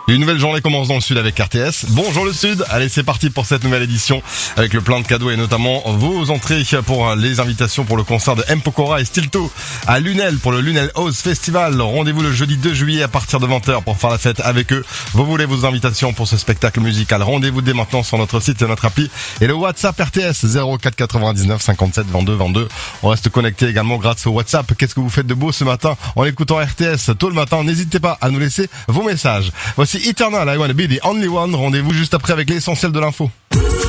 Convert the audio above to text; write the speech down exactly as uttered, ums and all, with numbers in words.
Une nouvelle journée commence dans le Sud avec R T S. Bonjour le Sud. Allez, c'est parti pour cette nouvelle édition avec le plein de cadeaux et notamment vos entrées pour les invitations pour le concert de M. Pokora et Stilto à Lunel pour le Lunel House Festival. Rendez-vous le jeudi deux juillet à partir de vingt heures pour faire la fête avec eux. Vous voulez vos invitations pour ce spectacle musical. Rendez-vous dès maintenant sur notre site et notre appli et le WhatsApp R T S zéro quatre quatre-vingt-dix-neuf cinquante-sept vingt-deux vingt-deux. On reste connecté également grâce au WhatsApp. Qu'est-ce que vous faites de beau ce matin en écoutant R T S tôt le matin? N'hésitez pas à nous laisser vos messages. Voici Eternal, I Wanna Be the Only One. Rendez-vous juste après avec l'essentiel de l'info.